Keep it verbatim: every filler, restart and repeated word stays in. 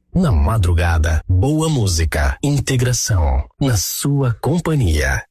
Na madrugada, boa música, integração, na sua companhia.